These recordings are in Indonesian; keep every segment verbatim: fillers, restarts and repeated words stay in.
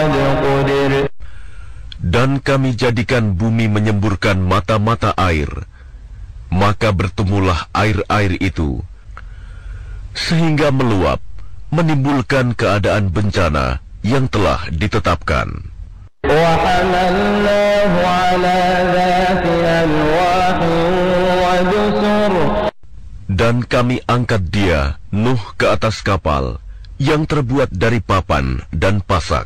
Dan kami jadikan bumi menyemburkan mata-mata air, maka bertemulah air-air itu, sehingga meluap, menimbulkan keadaan bencana yang telah ditetapkan. Dan kami angkat dia, Nuh, ke atas kapal yang terbuat dari papan dan pasak,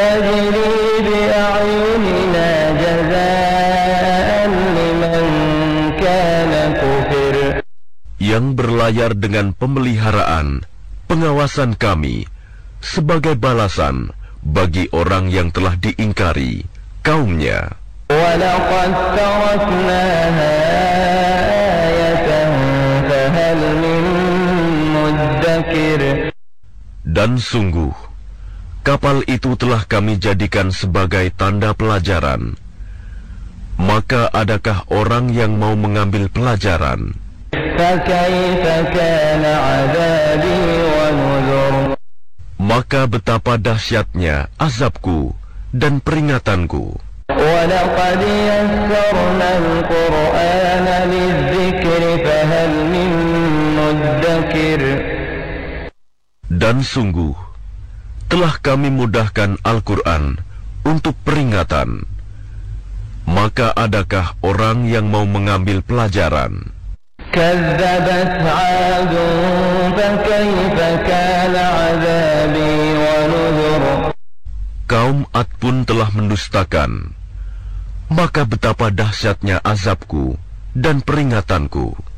yang berlayar dengan pemeliharaan, pengawasan kami, sebagai balasan bagi orang yang telah diingkari kaumnya. Dan sungguh, kapal itu telah kami jadikan sebagai tanda pelajaran. Maka adakah orang yang mau mengambil pelajaran? Maka betapa dahsyatnya azabku dan peringatanku. Dan sungguh, telah kami mudahkan Al-Quran untuk peringatan. Maka adakah orang yang mau mengambil pelajaran? Kaum Ad pun telah mendustakan. Maka betapa dahsyatnya azabku dan peringatanku.